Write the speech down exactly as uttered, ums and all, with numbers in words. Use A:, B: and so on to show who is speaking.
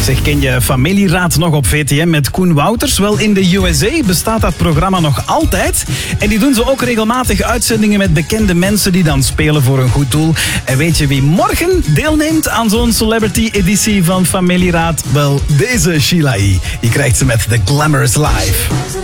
A: Zeg, ken je Familieraad nog op V T M met Koen Wouters? Wel, in de U S A bestaat dat programma nog altijd. En die doen ze ook regelmatig uitzendingen met bekende mensen die dan spelen voor een goed doel. En weet je wie morgen deelneemt aan zo'n celebrity-editie van Familieraad? Wel, deze Sheila E. Die krijgt ze met The Glamorous Life.